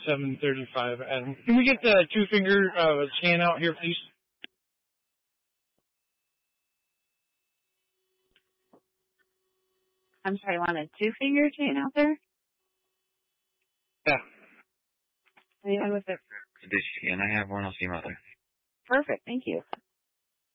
735. And can we get the two-finger scan out here, please? I'm sorry, you want a two-finger chain out there? Yeah. Anyone with it? Can I have one? I'll see him out there. Perfect, thank you.